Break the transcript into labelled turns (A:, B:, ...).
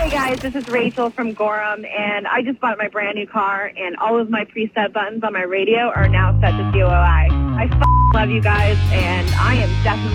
A: Hey guys, this is Rachel from Gorham, and I just bought my brand new car, and all of my preset buttons on my radio are now set to COI. I love you guys, and I am definitely